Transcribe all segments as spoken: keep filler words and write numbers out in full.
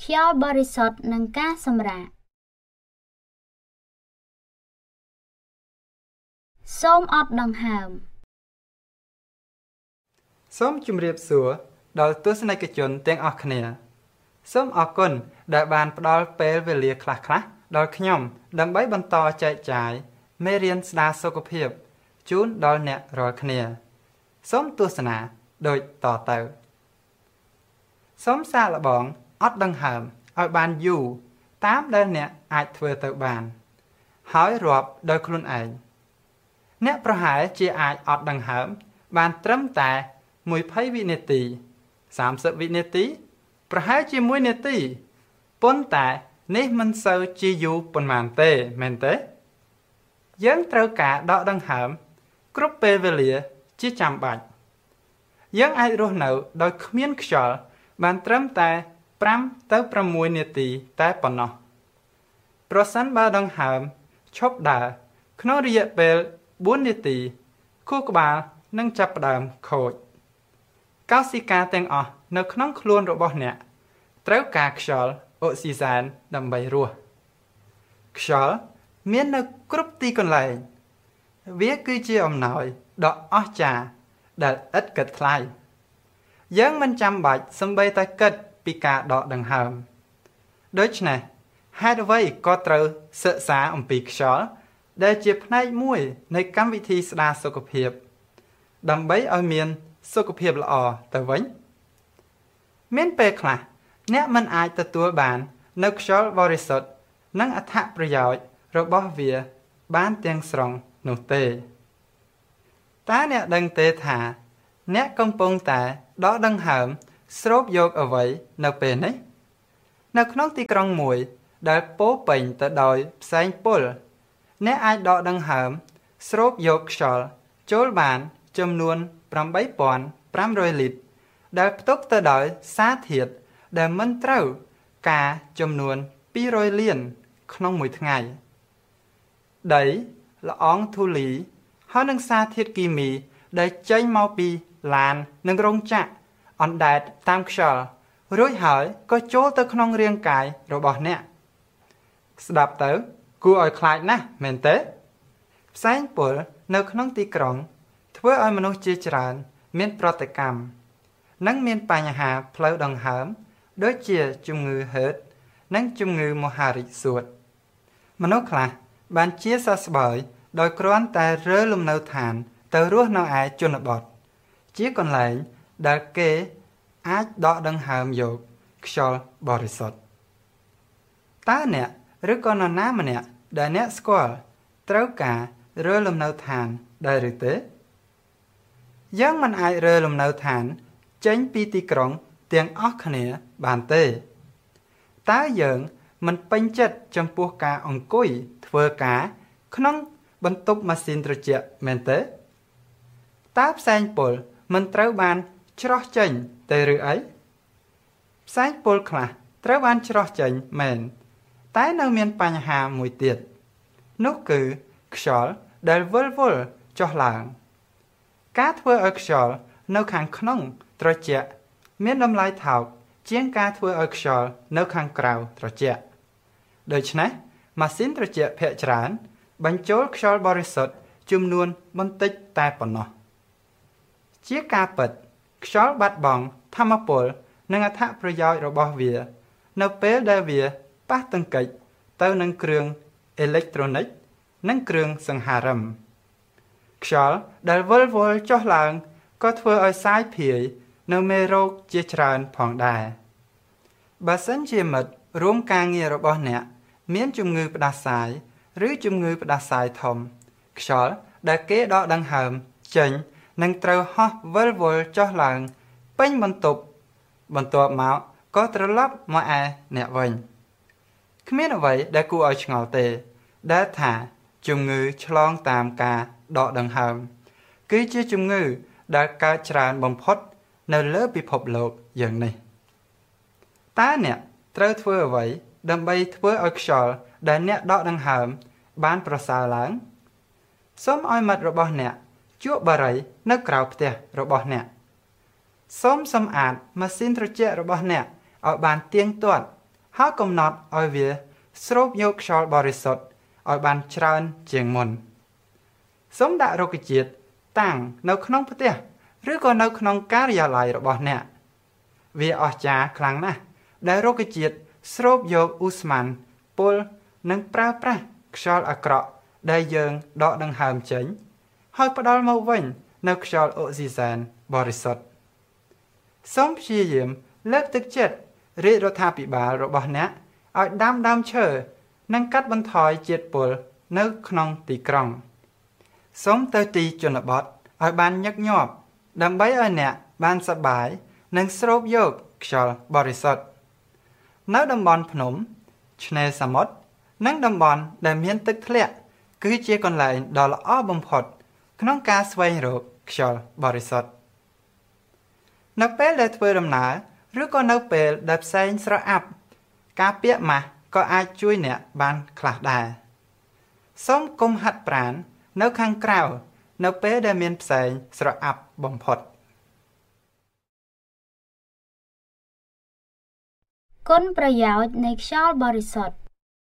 ខ្យល់បរិសុទ្ធនិងការសម្រាកសូមអត់ដង្ហើមសូមជម្រាបសួរដល់ទស្សនិកជនទាំងអស់គ្នាសូមអរគុណដែលបានផ្ដល់ពេលវេលាខ្លះៗដល់ខ្ញុំដើម្បីបន្តចែកចាយមេរៀនស្ដារសុខភាពជូនដល់អ្នករាល់គ្នាសូមទស្សនាដូចតទៅសូមសាកល្បងអត់ដង្ហើមឲ្យបានយូរតាមដែលអ្នកអាចធ្វើទៅបានហើយរាប់ដោយខ្លួនឯងអ្នកប្រហែលជាអាចអត់ដង្ហើមបានត្រឹមតែยี่สิบវិនាទីសាមសិបវិនាទីប្រហែលជាមួយនាទីប៉ុន្តែនេះមិនសូវជាយូរប៉ុន្មានទេមែនទេយើងត្រូវការដកដង្ហើមគ្រប់ពេលវេលាជាចាំបាច់យើងអាចរស់នៅដោយគ្មានខ្យល់បានត្រឹមតែប្រាំទៅប្រាំមួយនាទីតែប៉ុណ្ណោះប្រសិនបើដង្ហើមឈប់ដើរក្នុងរយៈពេលបួននាទីខួរក្បាលនឹងចាប់ផ្ដើមខូចកោសិកាទាំងអស់នៅក្នុងខ្លួនរបស់អ្នកត្រូវការខ្យល់អុកស៊ីសែនដើម្បីរស់ខ្យល់មាននៅគ្រប់ទីកន្លែងវាគឺជាអំណោយដ៏អស្ចារ្យដែលឥតគិតថ្លៃយើងមិនចាំបាច់សូម្បីតែគិតពីការដកដង្ហើមដូច្នេះហេតុអ្វីក៏ត្រូវសិក្សាអំពីខ្យល់ដែលជាផ្នែកមួយនៃកម្មវិធីស្ដារសុខភាពដើម្បីឲ្យមានសុខភាពល្អទៅវិញមានពេលខ្លះអ្នកមិនអាចទទួលបាននៅខ្យល់បរិសុទ្ធនិងអត្ថប្រយោជន៍របស់វាបានទាំងស្រុងនោះទេតើអ្នកដឹងទេថាអ្នកកំពុងតែដកដង្ហើមស្រូបយកអ្វីនៅពេលនេះនៅក្នុងទីក្រុងមួយដែលពោរពេញទៅដោយផ្សែងពុលអ្នកអាចដកដង្ហើមស្រូបយកខ្យល់ចូលបានចំនួនប្រាំបីពាន់ប្រាំរយលីត្រដែលផ្ទុកទៅដោយសារធាតុដែលមិនត្រូវការចំនួនពីររយលានក្នុងមួយថ្ងៃដីละអងធូលីហើយនឹងសារធាតុគីមីដែលចេញមកពីឡាននិងរោងចក្រអណ្ដែតតាមខ្យល់រួចហើយក៏ចូលទៅក្នុងរាងកាយរបស់អ្នកស្ដាប់ទៅគួរឲ្យខ្លាចណាស់មែនទេផ្សែងពុលនៅក្នុងទីក្រុងធ្វើឲ្យមនុស្សជាច្រើនមានប្រតិកម្មនិងមានបញ្ហាផ្លូវដង្ហើមដូចជាជំងឺហឺតនិងជំងឺមហារីកសួតមនុស្សខ្លះបានជាសះស្បើយដោយគ្រាន់តែរើលំនៅឋានទៅរស់នៅឯជនបទជាកន្លែងដែលគេអាចដកដង្ហើមយកខ្យល់បរិសុទ្ធតើអ្នកឬក៏នរណាម្នាក់ដែលអ្នកស្គាល់ត្រូវការរើលំនៅឋានដែរឬទេយើងមិនអាចរើលំនៅឋានចេញពីទីក្រុងទាំងអស់គ្នាបានទេតើយើងមិនពេញចិត្តចំពោះការអង្គុយធ្វើការក្នុងបន្ទប់ម៉ាស៊ីនត្រជាក់មែនទេតើផ្សែងពុលមិនត្រូវបានច្រោះចេញទេឬអីផ្សែងពុលខ្លះត្រូវបានច្រោះចេញមែនតែនៅមានបញ្ហាមួយទៀតនោះគឺខ្យល់ដែលវិលវល់ចុះឡើងការធ្វើឲ្យខ្យល់នៅខាងក្នុងត្រជាក់មានតម្លៃថោកជាងការធ្វើឲ្យខ្យល់នៅខាងក្រៅត្រជាក់ដូច្នេះម៉ាស៊ីនត្រជាក់ភាគច្រើនបញ្ចូលខ្យល់បរិសុទ្ធចំនួនបន្តិចតែប៉ុណ្ណោះជាការពិតខ្យល់បាត់បង់ថាមពលនិងអត្ថប្រយោជន៍របស់វានៅពេលដែលវាប៉ះទង្គិចទៅនឹងគ្រឿងអេឡិចត្រូនិកនិងគ្រឿងសង្ហារិមខ្យល់ដែលវិលវល់ចុះឡើងក៏ធ្វើឲ្យសាយភាយនៅមេរោគជាច្រើនផងដែរបើសិនជាមិត្តរួមការងាររបស់អ្នកមានជំងឺផ្ដាសាយឬជំងឺផ្ដាសាយធំខ្យល់ដែលគេដកដង្ហើមចេញនឹងត្រូវហោះវិលវល់ចុះឡើងពេញបន្ទប់បន្ទាប់មកក៏ត្រឡប់មកឯអ្នកវិញគ្មានអ្វីដែលគួរឲ្យឆ្ងល់ទេដែលថាជំងឺឆ្លងតាមការដកដង្ហើមគឺជាជំងឺដែលកើតច្រើនបំផុតនៅលើពិភពលោកយើងនេះតើអ្នកត្រូវធ្វើអ្វីដើម្បីធ្វើឲ្យខ្យល់ដែលអ្នកដកដង្ហើមបានប្រសើរឡើងសូមឲ្យមិត្តរបស់អ្នកជក់បារីនៅក្រៅផ្ទះរបស់អ្នកសូមសម្អាតម៉ាស៊ីនត្រជាក់របស់អ្នកឲ្យបានទៀងទាត់ហើយកំណត់ឲ្យវាស្រូបយកខ្យល់បរិសុទ្ធឲ្យបានច្រើនជាងមុនសូមដាក់រុក្ខជាតិតាំងនៅក្នុងផ្ទះឬក៏នៅក្នុងការិយាល័យរបស់អ្នកវាអស្ចារ្យខ្លាំងណាស់ដែលរុក្ខជាតិស្រូបយកឧស្ម័នពុលនិងប្រើប្រាស់ខ្យល់អាក្រក់ដែលយើងដកដង្ហើមចេញហើយផ្ដល់មកវិញនៅខ្យល់អុកស៊ីសែនបរិសុទ្ធសូមព្យាយាមលើកទឹកចិត្តរាជរដ្ឋាភិបាលរបស់អ្នកឲ្យដាំដើមឈើនិងកាត់បន្ថយជាតិពុលនៅក្នុងទីក្រុងសូមទៅទីជនបទឲ្យបានញឹកញាប់ដើម្បីឲ្យអ្នកបានសប្បាយនិងស្រូបយកខ្យល់បរិសុទ្ធនៅតំបន់ភ្នំឆ្នេរសមុទ្រនិងតំបន់ដែលមានទឹកធ្លាក់គឺជាកន្លែងដ៏ល្អបំផុតក្នុងការស្វែងរកខ្យល់បរិសុទ្ធនៅពេលដែលធ្វើដំណើរឬក៏នៅពេលដែលផ្សែងស្រអាប់ការពាក់ម៉ាស់ក៏អាចជួយអ្នកបានខ្លះដែរសូមកុំហាត់ប្រាណនៅខាងក្រៅនៅពេលដែលមានផ្សែងស្រអាប់បំផុតគុណប្រយោជន៍នៃខ្យល់បរិសុទ្ធ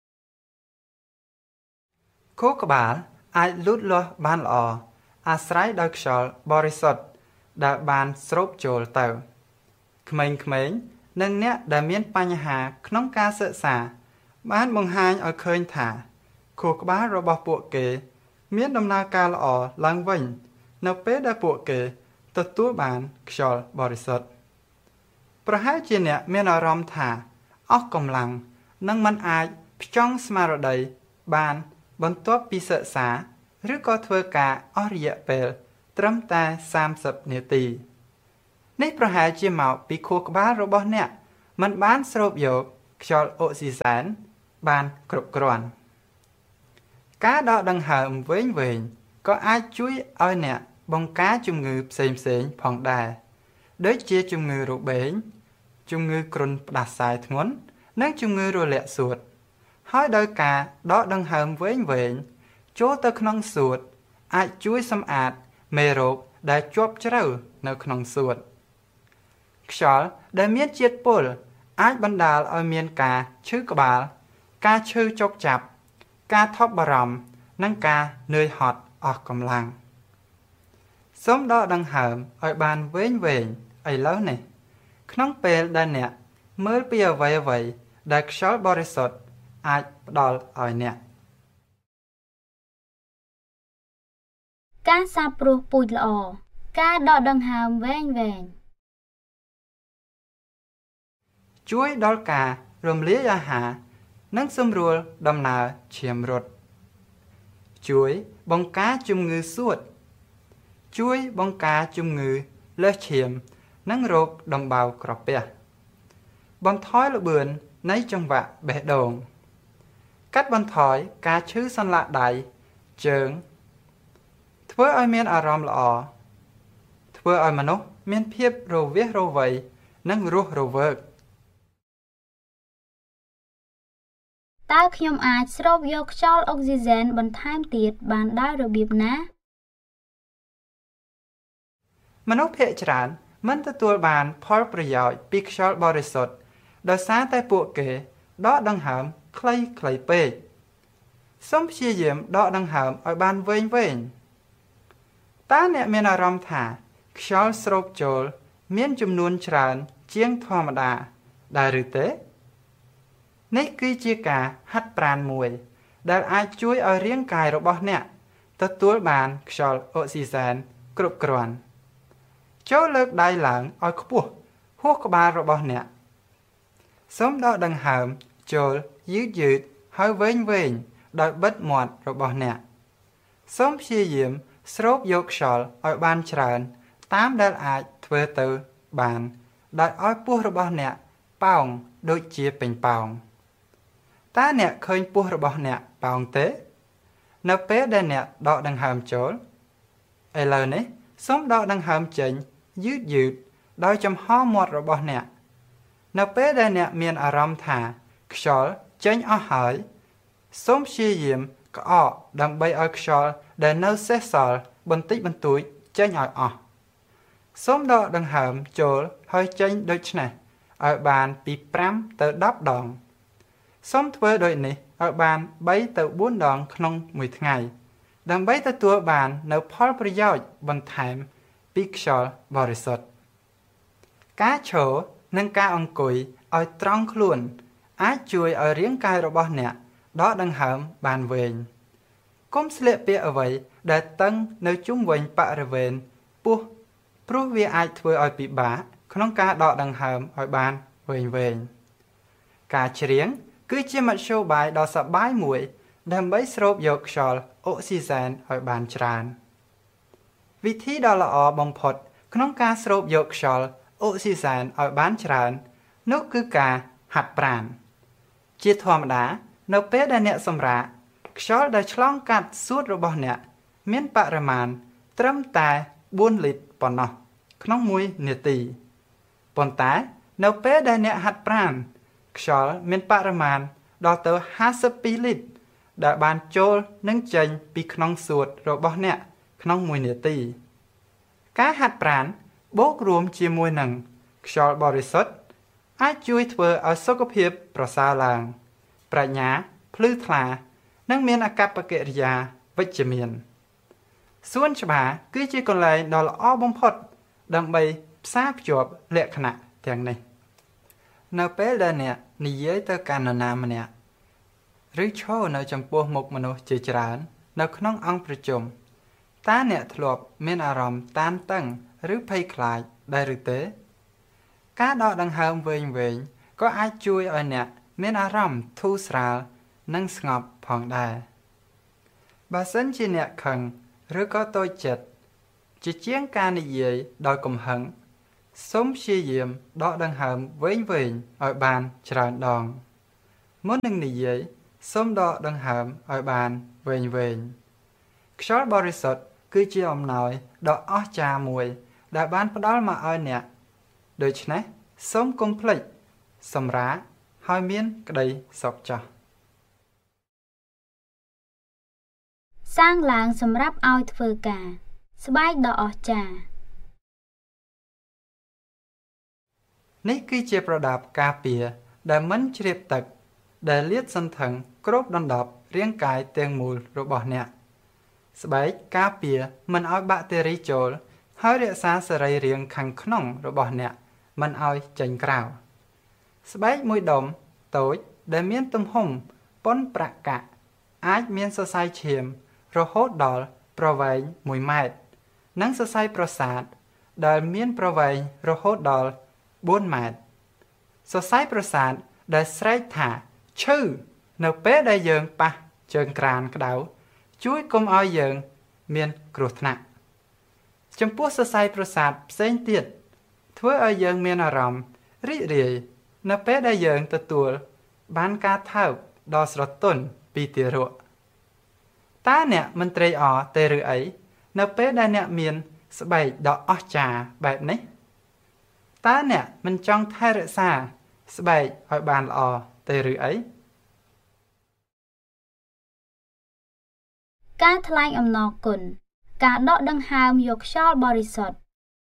ខួរក្បាលអាចលូតលាស់បានល្អអាស្រ័យដោយខ្យល់បរិសុទ្ធដែលបានស្រូបចូលទៅក្មេងៗនិងអ្នកដែលមានបញ្ហាក្នុងការសិក្សាបានបង្ហាញឲ្យឃើញថាខួរក្បាលរបស់ពួកគេមានដំណើរការល្អឡើងវិញនៅពេលដែលពួកគេទទួលបានខ្យល់បរិសុទ្ធប្រហែលជាអ្នកមានអារម្មណ៍ថាអស់កម្លាំងនិងមិនអាចផ្ចង់ស្មារតីបានបន្ទាប់ពីសិក្សាឬក៏ធ្វើការអស់រយៈពេលត្រឹមតែសាមសិបនាទីនេះប្រហែលជាមកពីខួរក្បាលរបស់អ្នកមិនបានស្រូបយកខ្យល់អុកស៊ីសែនបានគ្រប់គ្រាន់ការដកដង្ហើមវែងវែងក៏អាចជួយឲ្យអ្នកបង្ការជំងឺផ្សេងផ្សេងផងដែរដូចជាជំងឺរបេងជំងឺគ្រុនផ្ដាសាយធ្ងន់និងជំងឺរលាកសួតហើយដោយការដកដង្ហើមវែងវែងចូលទៅក្នុងសួតអាចជួយសម្អាតមេរោគដែលជាប់ជ្រៅនៅក្នុងសួតខ្យល់ដែលមានជាតិពុលអាចបណ្ដាលឲ្យមានការឈឺក្បាលការឈឺចុកចាប់ការថប់បារម្ភនិងការនឿយហត់អស់កម្លាំងសូមដកដង្ហើមឲ្យបានវែងវែងឥឡូវនេះក្នុងពេលដែលអ្នកមើលពីអ្វីអ្វីដែលខ្យល់បរិសុទ្ធអាចផ្ដល់ឲ្យអ្នកការសាបព្រោះពូជល្អការដកដង្ហើមវែងវែងជួយដល់ការរំលាយអាហារនិងសម្រួលដំណើរឈាមរត់ជួយបង្ការជំងឺសួតជួយបង្ការជំងឺលើសឈាមនិងរោគដំបៅក្រពះបន្ថយល្បឿននៃចង្វាក់បេះដូងកាត់បន្ថយការឈឺសន្លាក់ដៃជើងធ្វើឲ្យមានអារម្មណ៍ល្អធ្វើឲ្យមនុស្សមានភាពរវាសរវៃនិងរស់រវើកតើខ្ញុំអាចស្រូបយកខ្យល់អុកស៊ីសែនបន្ថែមទៀតបានដោយរបៀបណាមនុស្សភាគច្រើនមិនទទួលបានផលប្រយោជន៍ពីខ្យល់បរិសុទ្ធដោយសារតែពួកគេដកដង្ហើមខ្លីៗពេកសូមព្យាយាមដកដង្ហើមឲ្យបានវែងវែងតើអ្នកមានអារម្មណ៍ថាខ្យល់ស្រូបចូលមានចំនួនច្រើនជាងធម្មតាដែរឬទេនេះគឺជាការហាត់ប្រាណមួយដែលអាចជួយឲ្យរាងកាយរបស់អ្នកទទួលបានខ្យល់អុកស៊ីសែនគ្រប់គ្រាន់ចូលលើកដៃឡើងឲ្យខ្ពស់ហួសក្បាលរបស់អ្នកសូមដកដង្ហើមចូលយឺតយឺតហើយវែងវែងដោយបិទមាត់របស់អ្នកសូមព្យាយាមស្រូបយកខ្យល់ឲ្យបានច្រើនតាមដែលអាចធ្វើទៅបានដោយឲ្យពោះរបស់អ្នកប៉ោងដូចជាពេញប៉ោងតើអ្នកឃើញពោះរបស់អ្នកប៉ោងទេនៅពេលដែលអ្នកដកដង្ហើមចូលឥឡូវនេះសូមដកដង្ហើមចេញយឺតយឺតដោយចំហមាត់របស់អ្នកនៅពេលដែលអ្នកមានអារម្មណ៍ថាខ្យល់ចេញអស់ហើយសូមព្យាយាមក្អកដើម្បីឲ្យខ្យល់ដែលនៅសេសសល់បន្តិចបន្តួចចេញឲ្យអស់សូមដកដង្ហើមចូលហើយចេញដូចនេះឲ្យបានពីប្រាំទៅដប់ដងសូមធ្វើដូចនេះឲ្យបានបីទៅបួនដងក្នុងមួយថ្ងៃដើម្បីទទួលបាននូវផលប្រយោជន៍បន្ថែមពីខ្យល់បរិសុទ្ធការឈរនិងការអង្គុយឲ្យត្រង់ខ្លួនអាចជួយឲ្យរាងកាយរបស់អ្នកដកដង្ហើមបានវែងកុំស្លៀកពាក់អ្វីដែលតឹងនៅជុំវិញបរិវេណពោះព្រោះវាអាចធ្វើឲ្យពិបាកក្នុងការដកដង្ហើមឲ្យបានវែងវែងការច្រៀងគឺជាមធ្យោបាយដ៏សប្បាយមួយដើម្បីស្រូបយកខ្យល់អុកស៊ីសែនឲ្យបានច្រើនវិធីដ៏ល្អបំផុតក្នុងការស្រូបយកខ្យល់អុកស៊ីសែនឲ្យបានច្រើននោះគឺការហាត់ប្រាណជាធម្មតានៅពេលដែលអ្នកសម្រាកខ្យល់ដែលឆ្លងកាត់សួតរបស់អ្នកមានបរិមាណត្រឹមតែបួនលីត្រប៉ុណ្ណោះក្នុងមួយនាទីប៉ុន្តែនៅពេលដែលអ្នកហាត់ប្រាណខ្យល់មានបរិមាណដល់ទៅห้าสิบពីរលីត្រដែលបានចូលនិងចេញពីក្នុងសួតរបស់អ្នកក្នុងមួយនាទីការហាត់ប្រាណបូករួមជាមួយនឹងខ្យល់បរិសុទ្ធអាចជួយធ្វើឲ្យសុខភាពប្រសើរឡើងប្រាជ្ញាភ្លឺថ្លានិងមានអាកប្បកិរិយាវិជ្ជមានសួនច្បារគឺជាកន្លែងដ៏ល្អបំផុតដើម្បីផ្សារភ្ជាប់លក្ខណៈទាំងនេះនៅពេលដែលអ្នកនិយាយទៅកាន់នរណាម្នាក់ឬឈរនៅចំពោះមុខមនុស្សជាច្រើននៅក្នុងអង្គប្រជុំតើអ្នកធ្លាប់មានអារម្មណ៍តានតឹងឬភ័យខ្លាចដែរឬទេការដកដង្ហើមវែងវែងក៏អាចជួយឲ្យអ្នកមានអារម្មណ៍ធូរស្រាលនិងស្ងប់ផងដែរបើសិនជាអ្នកខឹងឬក៏តូចចិត្តជាជាងការនិយាយដោយកំហឹងសូមព្យាយាមដកដង្ហើមវែងវែងឲ្យបានច្រើនដងមុននឹងនិយាយសូមដកដង្ហើមឲ្យបានវែងវែងខ្យល់បរិសុទ្ធគឺជាអំណោយដ៏អស្ចារ្យមួយដែលបានផ្ដល់មកឲ្យអ្នកដូច្នេះសូមកុំភ្លេចសម្រាកហើយមានក្តីសុខចុះសាងឡើងសម្រាប់ឲ្យធ្វើការស្បែកដ៏អស្ចារ្យនេះគឺជាប្រដាប់ការពារដែលមិនជ្រាបទឹកដែលលាតសន្ធឹងគ្របដណ្ដប់រាងកាយទាំងមូលរបស់អ្នកស្បែកការពារមិនឲ្យបាក់តេរីចូលហើយរក្សាសរីរាង្គខាងក្នុងរបស់អ្នកមិនឲ្យចេញក្រៅស្បែកមួយដុំតូចដែលមានទំហំប៉ុនប្រាក់កាក់អាចមានសរសៃឈាមរហូតដល់ប្រវែងមួយម៉ែត្រនិងសរសៃប្រសាទដែលមានប្រវែងរហូតដល់បួនម៉ែត្រសរសៃប្រសាទដែលស្រែកថាឈឺនៅពេលដែលយើងប៉ះជើងក្រានក្តៅជួយកុំឲ្យយើងមានគ្រោះថ្នាក់ចំពោះសរសៃប្រសាទផ្សេងទៀតធ្វើឲ្យយើងមានអារម្មណ៍រីករាយនៅពេលដែលយើងទទួលបានការថើបដ៏ស្រទន់ពីទារកតើអ្នកមិនត្រេកអរទេឬអីនៅពេលដែលអ្នកមានស្បែកដ៏អស្ចារ្យបែបនេះតើអ្នកមិនចង់ថែរក្សាស្បែកឲ្យបានល្អទេឬអីការថ្លែងអំណរគុណការដកដង្ហើមយកខ្យល់បរិសុទ្ធ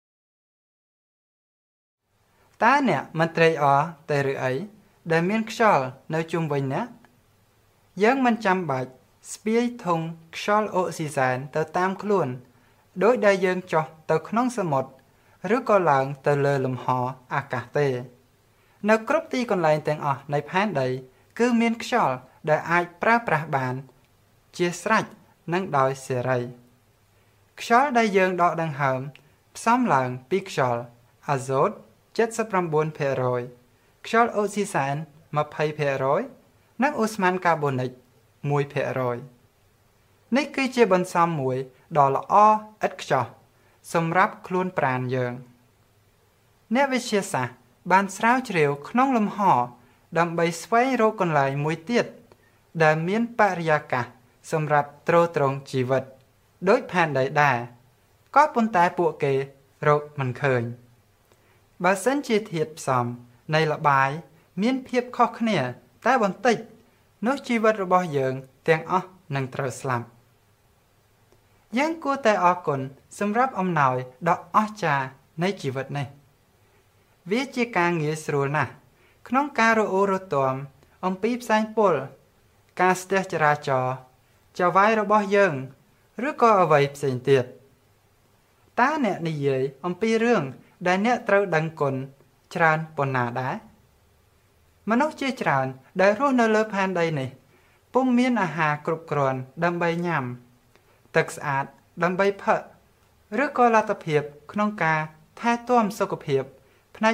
តើអ្នកមិនត្រេកអរទេឬអីដែលមានខ្យល់នៅជុំវិញអ្នកយើងមិនចាំបាច់ស្ពាយធុងខ្យល់អុកស៊ីសែនទៅតាមខ្លួនដោយដែលយើងចុះទៅក្នុងសមុទ្រឬក៏ឡើងទៅលើលំហអាកាសទេនៅគ្រប់ទីកន្លែងទាំងអស់នៃផែនដីគឺមានខ្យល់ដែលអាចប្រើប្រាស់បានជាស្រេចនិងដោយសេរីខ្យល់ដែលយើងដកដង្ហើមផ្សំឡើងពីខ្យល់អាហ្សូត เจ็ดสิบเก้าភាគរយ ខ្យល់អុកស៊ីសែន ยี่สิบភាគរយ និងអូស្មန်កាបូនិក មួយភាគរយ នេះគឺជាបន្សំមួយដ៏ល្អឥតខ្ចោះសម្រាប់ខ្លួនប្រាណយើងអ្នកវិទ្យាសាស្ត្របានស្រាវជ្រាវក្នុងលំហដើម្បីស្វែងរកកន្លែងមួយទៀតដែលមានបរិយាកាសសម្រាប់ទ្រទ្រង់ជីវិតដោយផែនដីដែរក៏ប៉ុន្តែពួកគេរកមិនឃើញបើសិនជាធាតុផ្សំនៃល្បាយមានភាពខុសគ្នាតែបន្តិចនោះជីវិតរបស់យើងទាំងអស់នឹងត្រូវស្លាប់យើងគួរតែអរគុណសម្រាប់អំណោយដ៏អស្ចារ្យនៃជីវិតនេះវាជាការងារស្រួលណាស់ក្នុងការរអ៊ូរទាំអំពីផ្សែងពុលការស្ទះចរាចរណ៍ចៅហ្វាយរបស់យើងឬក៏អ្វីផ្សេងទៀតតើអ្នកនិយាយអំពីរឿងដែលអ្នកត្រូវដឹងគុណច្រើនប៉ុណ្ណាដែរមនុស្សជាច្រើនដែលរស់នៅលើផែនដីនេះពុំមានអាហារគ្រប់គ្រាន់ដើម្បីញ៉ាំទឹកស្អាតដើម្បីផឹកឬក៏លទ្ធភាពក្នុងការថែទាំសុខភាព